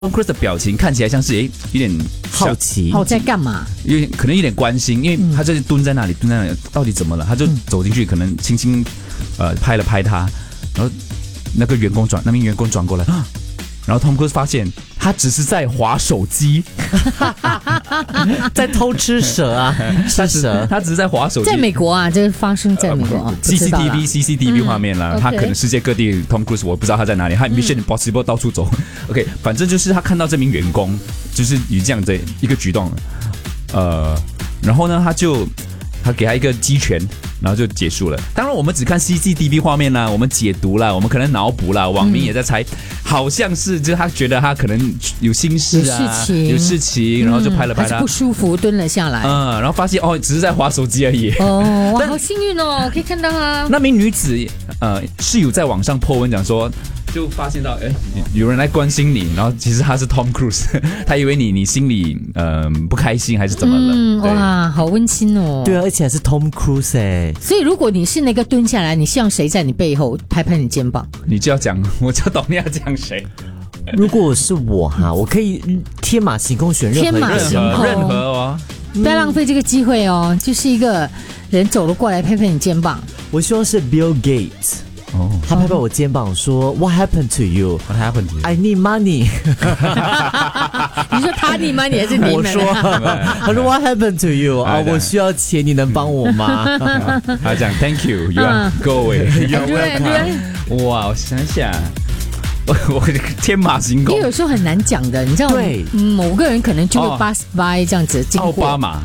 Tom Cruise 的表情看起来像是有点好奇， 在干嘛？ 可能有点关心，因为他就是蹲在那里，到底怎么了？他就走进去，可能轻轻拍了拍他，然后那名员工转过来，然后 Tom Cruise 发现他只是在滑手机， 在偷吃蛇啊，吃蛇。 他只是在滑手机。 在美国啊，这个发生在美国 CCTV 画面啦，他可能世界各地 Tom Cruise 我不知道他在哪里，他 Mission Impossible 到处走。OK， 反正就是他看到这名员工就是有这样的一个举动，然后呢他给他一个击拳，然后就结束了。当然我们只看 CCTV 画面啦，我们解读啦，我们可能脑补啦，网民也在猜，好像是就是他觉得他可能有心事啊，有事情，然后就拍了拍他， 不舒服蹲了下来， 然后发现只是在滑手机而已。 哇，好幸运哦，可以看到他。 那名女子是有在网上 po 文讲说，就发现到有人来关心你，然后其实他是 Tom Cruise， 他以为你心里不开心还是怎么了？ 哇，好温馨哦。 对啊，而且还是 Tom Cruise 所以如果你是那个蹲下来，你希望谁在你背后拍拍你肩膀？ 你就要讲，我就懂你要讲谁。 如果是我哈，我可以天马行空选任何哦， 不要浪费这个机会哦。就是一个人走了过来拍拍你肩膀， 我希望是 Bill Gates。他拍拍我肩膀说 What happened to you? What happened to you? I need money. 你说他 need money 还是你们？ 我说，他说 What happened to you? 我需要钱，你能帮我吗？ 他讲 Thank you, you are go away. You're welcome. 哇，我想想，我天马行空。 因为有时候很难讲的，你知道吗？ 对， 某个人可能就会 pass by 这样子经过。 奥巴马，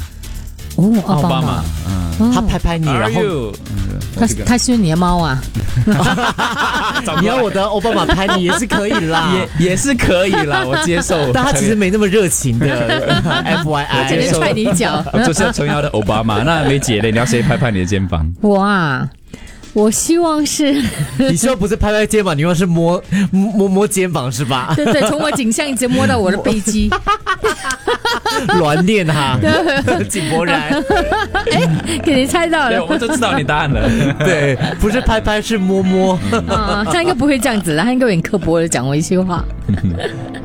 他拍拍你，然后他是你的猫啊？ 你要我的奥巴马拍你也是可以啦， 也是可以啦，我接受。 但他其实没那么热情的我只能踹你一脚。 我就是要崇耀的奥巴马。那梅姐嘞，你要谁拍拍你的肩膀？ 我希望是你希望不是拍拍肩膀，你希望是摸肩膀是吧？ 对，从我颈项一直摸到我的背肌， 乱练哈，井柏然。 给你猜到了， 我都知道你答案了。 对，不是拍拍是摸。 他应该不会这样子的，他应该很刻薄的讲我一句话。